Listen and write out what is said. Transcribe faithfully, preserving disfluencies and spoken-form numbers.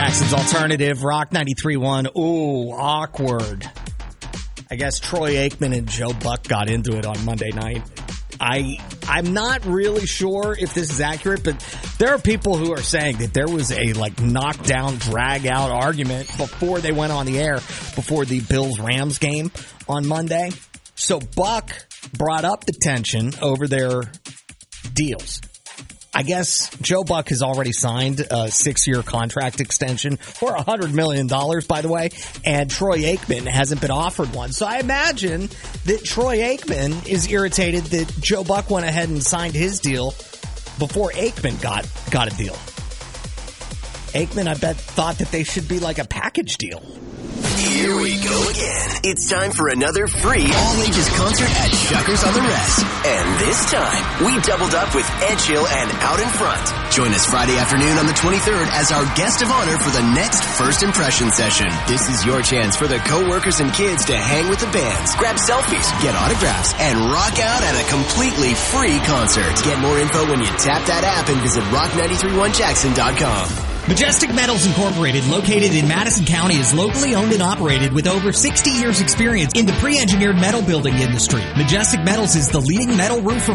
Jackson's Alternative, Rock ninety-three point one. Ooh, awkward. I guess Troy Aikman and Joe Buck got into it on Monday night. I, I'm not really sure if this is accurate, but there are people who are saying that there was a like knockdown, drag-out argument before they went on the air, before the Bills-Rams game on Monday. So Buck brought up the tension over their deals. I guess Joe Buck has already signed a six-year contract extension for one hundred million dollars, by the way, and Troy Aikman hasn't been offered one. So I imagine that Troy Aikman is irritated that Joe Buck went ahead and signed his deal before Aikman got, got a deal. Aikman, I bet, thought that they should be like a package deal. Here we go again. It's time for another free all-ages concert at Shuckers on the Rest. And this time, we doubled up with Ed Chill and Out in Front. Join us Friday afternoon on the twenty-third as our guest of honor for the next First Impression session. This is your chance for the co-workers and kids to hang with the bands, grab selfies, get autographs, and rock out at a completely free concert. Get more info when you tap that app and visit rock nine three one jackson dot com. Majestic Metals Incorporated, located in Madison County, is locally owned and operated with over sixty years experience in the pre-engineered metal building industry. Majestic Metals is the leading metal roofer